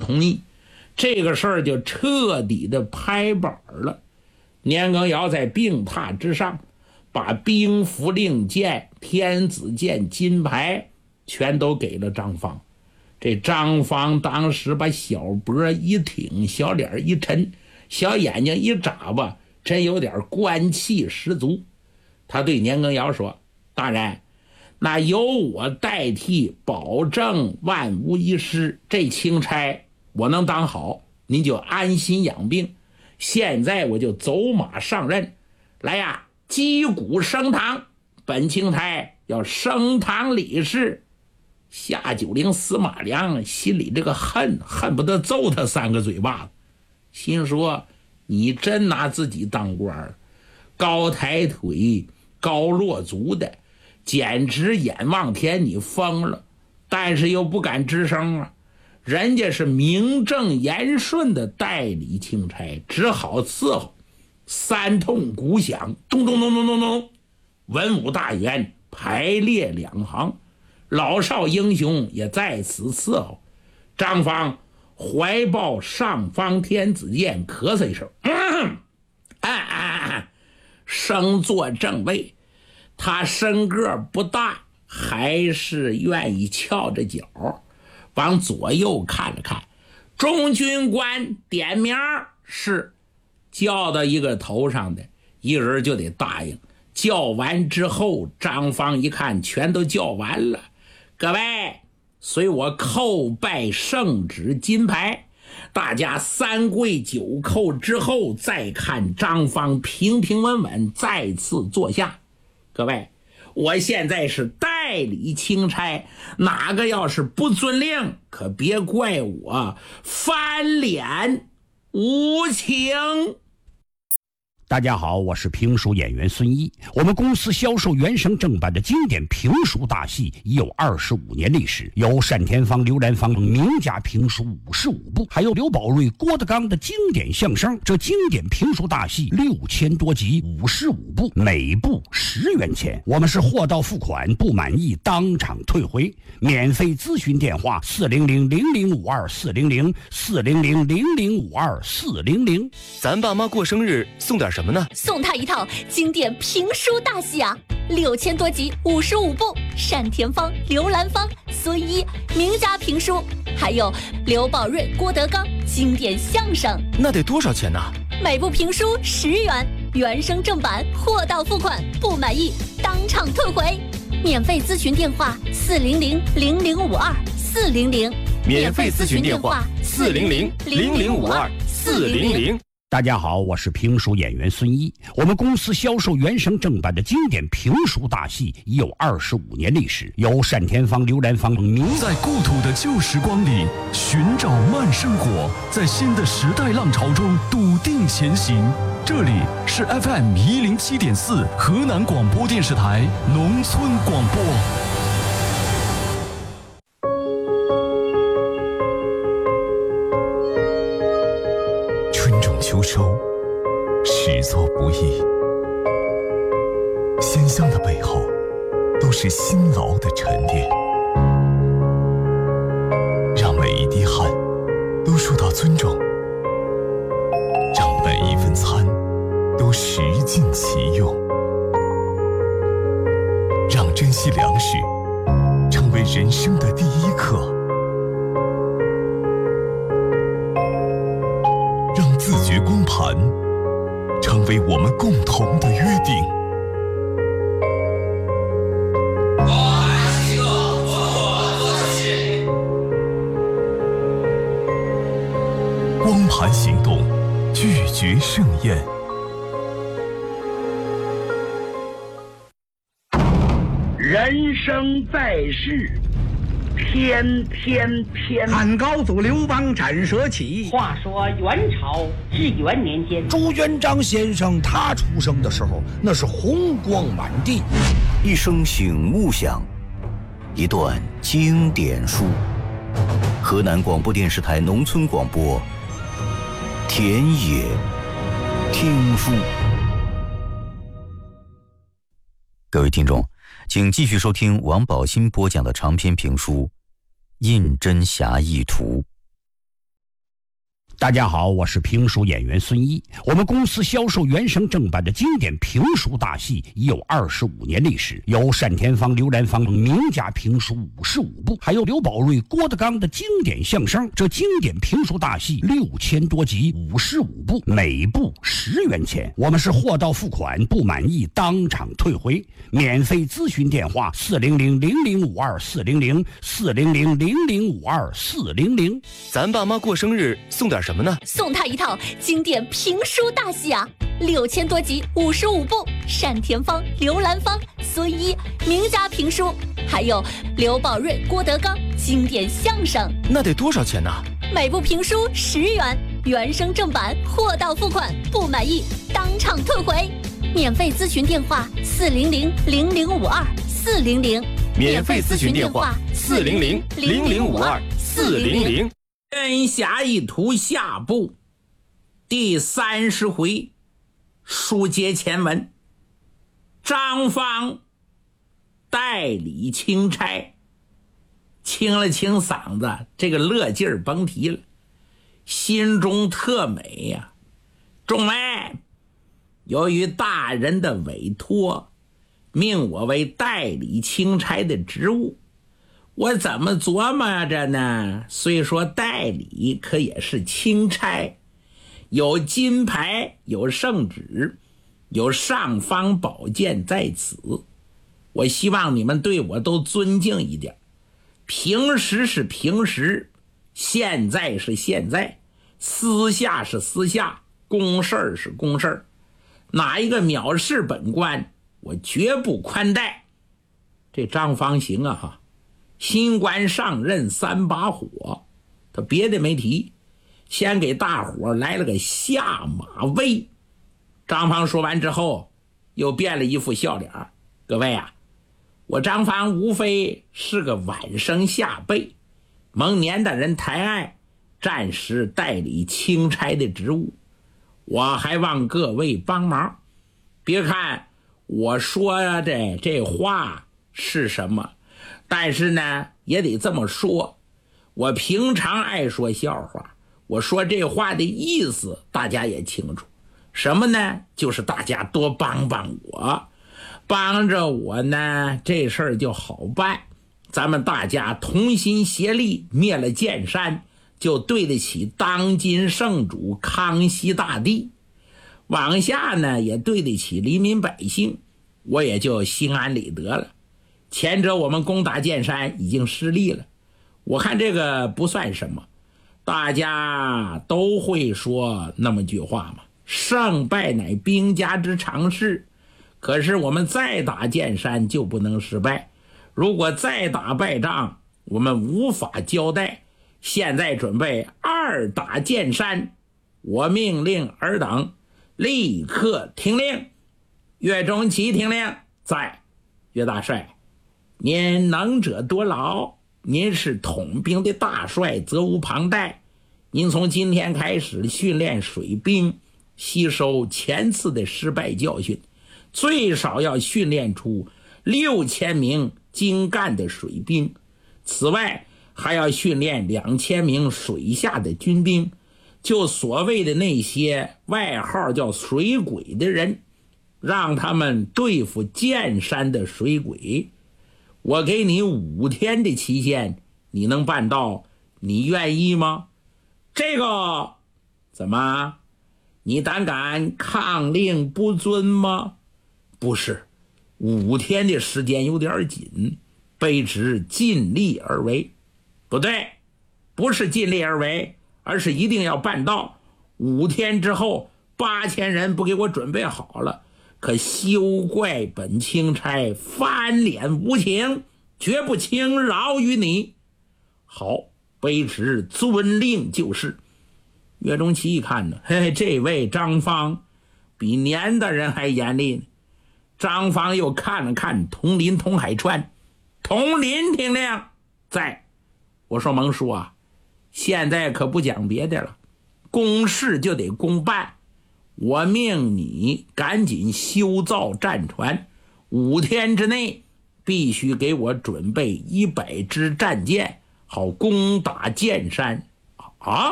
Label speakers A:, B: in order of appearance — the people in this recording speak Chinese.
A: 同意，这个事儿就彻底的拍板了。年羹尧在病榻之上，把兵符令箭、天子剑、金牌全都给了张方。这张方当时把小脖一挺，小脸一沉，小眼睛一眨巴，真有点官气十足。他对年羹尧说：大人，那由我代替，保证万无一失，这钦差我能当好，您就安心养病。现在我就走马上任，来呀，击鼓升堂，本钦差要升堂理事。夏九龄、司马良心里这个恨不得揍他3个嘴巴子，心说你真拿自己当官，高抬腿高落足的，简直眼望天，你疯了。但是又不敢吱声啊，人家是名正言顺的代理钦差，只好伺候。3通鼓响，咚咚咚咚咚咚，文武大员排列2行，老少英雄也在此伺候。张方怀抱上方天子剑，咳嗽一声，升坐正位。他身个不大，还是愿意翘着脚，往左右看了看。中军官点名，是叫到一个头上的，一人就得答应。叫完之后，张方一看全都叫完了，各位随我叩拜圣旨金牌。大家3跪9叩之后，再看张方平平稳稳再次坐下。各位，我现在是代理钦差，哪个要是不遵令，可别怪我翻脸无情。
B: 大家好，我是评书演员孙一。我们公司销售原声正版的经典评书大戏已有25年历史，有单田芳、刘兰芳名家评书55部，还有刘宝瑞、郭德纲的经典相声。这经典评书大戏6000多集，55部，每部10元钱。我们是货到付款，不满意当场退回。免费咨询电话400-0052-400，400-0052-400。
C: 咱爸妈过生日送点什么呢？
D: 送他一套经典评书大戏啊，6000多集，55部，单田芳、刘兰芳、孙一名家评书，还有刘宝瑞、郭德纲经典相声。
C: 那得多少钱呢？
D: 每部评书10元，原声正版，货到付款，不满意当场退回。免费咨询电话400-0052-400，
C: 免费咨询电话400-0052-400。
B: 大家好，我是评书演员孙一。我们公司销售原声正版的经典评书大戏已有25年历史，有单田芳、刘兰芳名。
E: 在故土的旧时光里寻找慢生活，在新的时代浪潮中笃定前行。这里是 FM107.4 河南广播电视台农村广播。秋收，始作不易，鲜香的背后都是辛劳的沉淀，让每一滴汗都受到尊重，让每一份餐都食尽其用，让珍惜粮食成为人生的第一课，自觉光盘成为我们共同的约定。光盘行动，拒绝盛宴。
A: 人生在世，天天偏。
F: 汉高祖刘邦斩蛇起。
G: 话说元朝至元年间，
H: 朱元璋先生他出生的时候，那是红光满地。
I: 一声醒悟响，一段经典书。河南广播电视台农村广播，田野听书。各位听众，请继续收听王宝新播讲的长篇评书《胤禛侠义图》。
B: 大家好，我是评书演员孙一。我们公司销售原声正版的经典评书大戏已有25年历史，有单田芳、刘兰芳名家评书55部，还有刘宝瑞、郭德纲的经典相声。这经典评书大戏6000多集，55部，每部10元钱。我们是货到付款，不满意当场退回。免费咨询电话400-0052-400，400-0052-400。
C: 咱爸妈过生日送点什么呢？
D: 送他一套经典评书大戏啊，6000多集，55部，单田芳、刘兰芳、孙一名家评书，还有刘宝瑞、郭德纲经典相声。
C: 那得多少钱呢？
D: 每部评书10元，原声正版，货到付款，不满意当场退回。免费咨询电话400-0052-400，
C: 免费咨询电话400-0052-400。
A: 天下一图下部第30回，书接前文。张芳代理钦差，清了清嗓子，这个乐劲儿甭提了，心中特美呀。众位，由于大人的委托，命我为代理钦差的职务，我怎么琢磨着呢？虽说代理可也是钦差，有金牌，有圣旨，有尚方宝剑在此，我希望你们对我都尊敬一点。平时是平时，现在是现在，私下是私下，公事是公事，哪一个藐视本官，我绝不宽待。这张方行啊哈，新官上任3把火，他别的没提，先给大伙来了个下马威。张方说完之后，又变了一副笑脸。各位啊，我张方无非是个晚生下辈，蒙年的人抬爱，暂时代理钦差的职务，我还望各位帮忙。别看我说的这话是什么，但是呢也得这么说。我平常爱说笑话，我说这话的意思大家也清楚，什么呢？就是大家多帮帮我，帮着我呢，这事儿就好办。咱们大家同心协力，灭了剑山，就对得起当今圣主康熙大帝，往下呢也对得起黎民百姓，我也就心安理得了。前者我们攻打剑山已经失利了，我看这个不算什么，大家都会说那么句话嘛，胜败乃兵家之常事。可是我们再打剑山就不能失败，如果再打败仗，我们无法交代。现在准备2打剑山，我命令尔等立刻听令。岳钟琪听令。在。岳大帅，您能者多劳，您是统兵的大帅，责无旁贷。您从今天开始训练水兵，吸收前次的失败教训，最少要训练出6000名精干的水兵，此外还要训练2000名水下的军兵，就所谓的那些外号叫水鬼的人，让他们对付剑山的水鬼。我给你5天的期限，你能办到？你愿意吗？这个怎么？你胆敢抗令不遵吗？不是，5天的时间有点紧，卑职尽力而为。不对，不是尽力而为，而是一定要办到。5天之后8000人不给我准备好了，可休怪本钦差翻脸无情，绝不轻饶于你。好，卑职遵令就是。岳钟琪一看呢，嘿，这位张方比年的人还严厉呢。张方又看了看佟林、佟海川，佟林听令。在。我说蒙叔啊，现在可不讲别的了，公事就得公办。我命你赶紧修造战船，5天之内必须给我准备100支战舰，好攻打剑山。啊